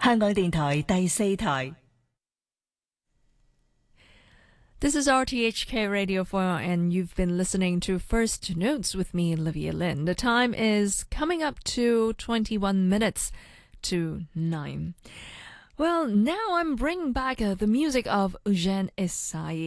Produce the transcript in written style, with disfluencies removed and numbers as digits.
香港電台第四台。 This is RTHK Radio 4, and you've been listening to First Notes with me, Olivia Lin. The time is coming up to 21 minutes to 9. Well, now I'm bringing back the music of Eugène Essaïe.